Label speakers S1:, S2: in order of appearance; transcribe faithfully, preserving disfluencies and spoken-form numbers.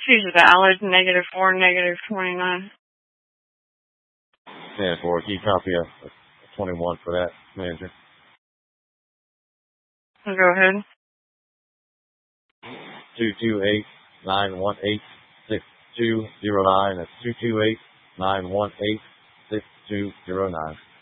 S1: Choose valid, negative four, negative twenty-nine.
S2: ten four, key copy of twenty-one for that, manager.
S1: Go ahead.
S2: two two eight, nine one eight, six two zero nine. That's two two eight, nine one eight, six two zero nine.